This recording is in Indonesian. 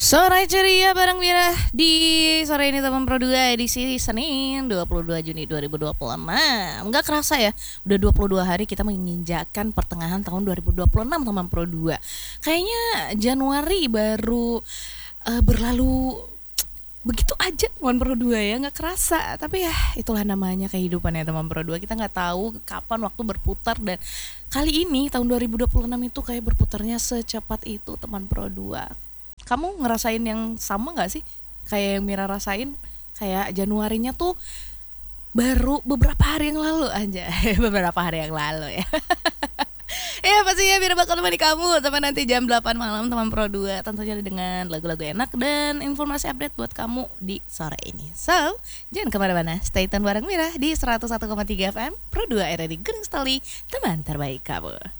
Sore ceria bareng Mira di sore ini teman Pro 2 edisi Senin 22 Juni 2026. Enggak kerasa ya, udah 22 hari kita menginjakkan pertengahan tahun 2026 teman Pro 2. Kayaknya Januari baru berlalu begitu aja teman Pro 2 ya, nggak kerasa. Tapi ya itulah namanya kehidupan ya teman Pro 2. Kita nggak tahu kapan waktu berputar, dan kali ini tahun 2026 itu kayak berputarnya secepat itu teman Pro 2. Kamu ngerasain yang sama gak sih? Kayak yang Mira rasain, kayak Januarinya tuh baru beberapa hari yang lalu aja. Beberapa hari yang lalu ya. Ya pastinya Mira bakal menemani kamu sampai nanti jam 8 malam teman Pro 2. Tentunya dengan lagu-lagu enak dan informasi update buat kamu di sore ini. So, jangan kemana-mana, stay tune bareng Mira di 101,3 FM Pro 2 era di Gunung Stoli, teman terbaik kamu.